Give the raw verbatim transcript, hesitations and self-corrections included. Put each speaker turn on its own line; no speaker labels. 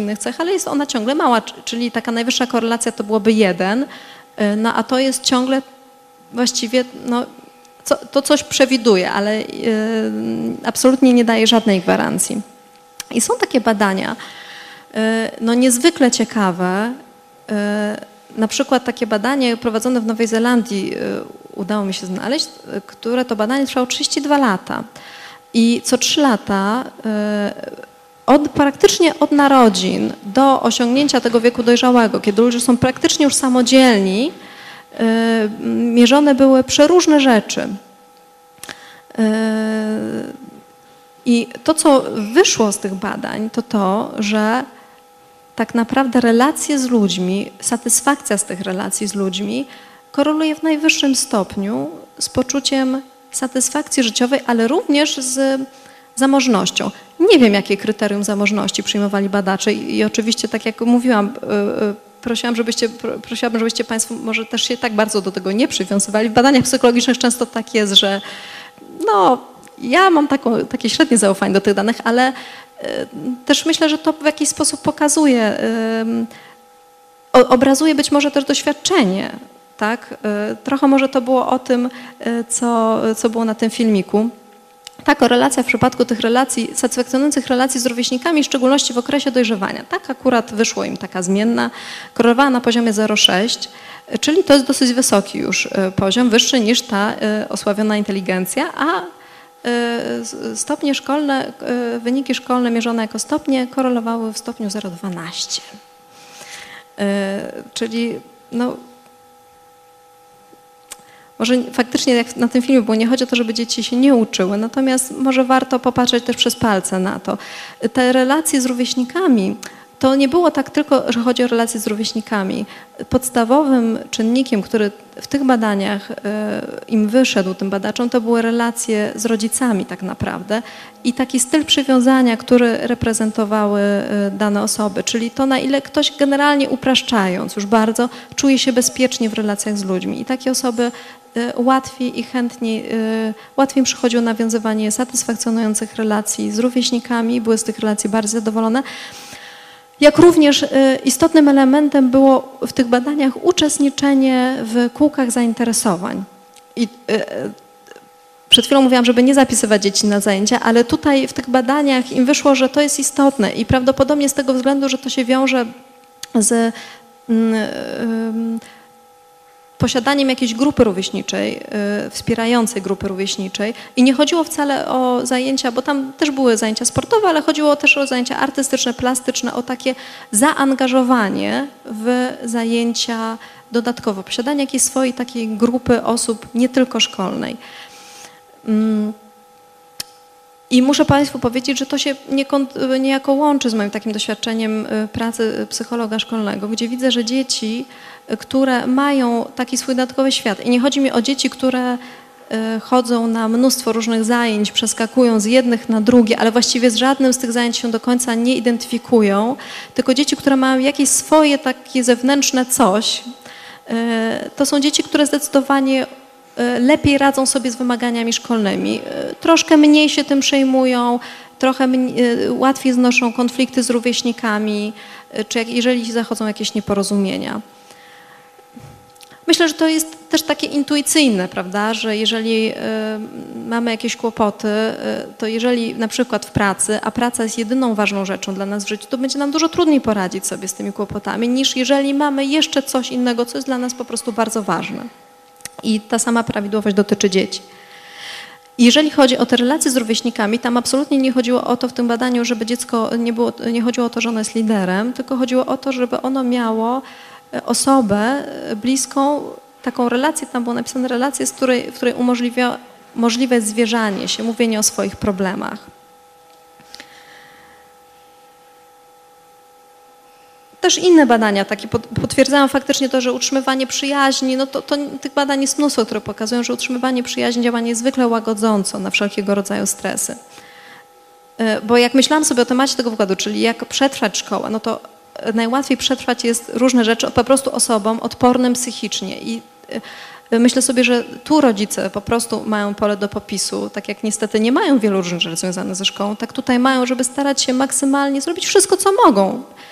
innych cech, ale jest ona ciągle mała, czyli taka najwyższa korelacja to byłoby jeden, no a to jest ciągle właściwie, no, co, to coś przewiduje, ale yy, absolutnie nie daje żadnej gwarancji. I są takie badania, yy, no niezwykle ciekawe, yy, na przykład takie badanie prowadzone w Nowej Zelandii, yy, udało mi się znaleźć, yy, które to badanie trwało trzydzieści dwa lata i co trzy lata yy, od, praktycznie od narodzin do osiągnięcia tego wieku dojrzałego, kiedy ludzie są praktycznie już samodzielni, mierzone były przeróżne rzeczy. I to, co wyszło z tych badań, to to, że tak naprawdę relacje z ludźmi, satysfakcja z tych relacji z ludźmi koreluje w najwyższym stopniu z poczuciem satysfakcji życiowej, ale również z zamożnością. Nie wiem, jakie kryterium zamożności przyjmowali badacze i, i oczywiście, tak jak mówiłam, Prosiłam, żebyście, prosiłabym, żebyście Państwo może też się tak bardzo do tego nie przywiązywali. W badaniach psychologicznych często tak jest, że no, ja mam taką, takie średnie zaufanie do tych danych, ale y, też myślę, że to w jakiś sposób pokazuje, y, obrazuje być może też doświadczenie. Tak? Y, trochę może to było o tym, y, co, co było na tym filmiku. Ta korelacja w przypadku tych relacji, satysfakcjonujących relacji z rówieśnikami, w szczególności w okresie dojrzewania. Tak akurat wyszło im taka zmienna, korelowała na poziomie zero przecinek sześć, czyli to jest dosyć wysoki już poziom, wyższy niż ta osławiona inteligencja, a stopnie szkolne, wyniki szkolne mierzone jako stopnie korelowały w stopniu zero przecinek dwanaście. Czyli no, może faktycznie jak na tym filmie, bo nie chodzi o to, żeby dzieci się nie uczyły, natomiast może warto popatrzeć też przez palce na to. Te relacje z rówieśnikami, to nie było tak tylko, że chodzi o relacje z rówieśnikami. Podstawowym czynnikiem, który w tych badaniach im wyszedł, tym badaczom, to były relacje z rodzicami tak naprawdę i taki styl przywiązania, który reprezentowały dane osoby, czyli to, na ile ktoś generalnie upraszczając już bardzo, czuje się bezpiecznie w relacjach z ludźmi. I takie osoby łatwiej i chętniej, łatwiej im przychodziło nawiązywanie satysfakcjonujących relacji z rówieśnikami, były z tych relacji bardziej zadowolone. Jak również istotnym elementem było w tych badaniach uczestniczenie w kółkach zainteresowań. I przed chwilą mówiłam, żeby nie zapisywać dzieci na zajęcia, ale tutaj w tych badaniach im wyszło, że to jest istotne i prawdopodobnie z tego względu, że to się wiąże z posiadaniem jakiejś grupy rówieśniczej, wspierającej grupy rówieśniczej i nie chodziło wcale o zajęcia, bo tam też były zajęcia sportowe, ale chodziło też o zajęcia artystyczne, plastyczne, o takie zaangażowanie w zajęcia dodatkowo, posiadanie jakiejś swojej takiej grupy osób, nie tylko szkolnej. I muszę Państwu powiedzieć, że to się niejako łączy z moim takim doświadczeniem pracy psychologa szkolnego, gdzie widzę, że dzieci, które mają taki swój dodatkowy świat i nie chodzi mi o dzieci, które chodzą na mnóstwo różnych zajęć, przeskakują z jednych na drugie, ale właściwie z żadnym z tych zajęć się do końca nie identyfikują, tylko dzieci, które mają jakieś swoje takie zewnętrzne coś, to są dzieci, które zdecydowanie lepiej radzą sobie z wymaganiami szkolnymi, troszkę mniej się tym przejmują, trochę mniej, łatwiej znoszą konflikty z rówieśnikami, czy jak, jeżeli zachodzą jakieś nieporozumienia. Myślę, że to jest też takie intuicyjne, prawda, że jeżeli y, mamy jakieś kłopoty, y, to jeżeli na przykład w pracy, a praca jest jedyną ważną rzeczą dla nas w życiu, to będzie nam dużo trudniej poradzić sobie z tymi kłopotami, niż jeżeli mamy jeszcze coś innego, co jest dla nas po prostu bardzo ważne. I ta sama prawidłowość dotyczy dzieci. Jeżeli chodzi o te relacje z rówieśnikami, tam absolutnie nie chodziło o to w tym badaniu, żeby dziecko, nie, było, nie chodziło o to, że ono jest liderem, tylko chodziło o to, żeby ono miało osobę bliską, taką relację, tam było napisane relację, z której, w której umożliwia, możliwe jest zwierzanie się, mówienie o swoich problemach. Też inne badania takie potwierdzają faktycznie to, że utrzymywanie przyjaźni, no to, to tych badań jest mnóstwo, które pokazują, że utrzymywanie przyjaźni działa niezwykle łagodząco na wszelkiego rodzaju stresy. Bo jak myślałam sobie o temacie tego wykładu, czyli jak przetrwać szkołę, no to najłatwiej przetrwać jest różne rzeczy po prostu osobom odpornym psychicznie i myślę sobie, że tu rodzice po prostu mają pole do popisu, tak jak niestety nie mają wielu różnych rzeczy związanych ze szkołą, tak tutaj mają, żeby starać się maksymalnie zrobić wszystko, co mogą.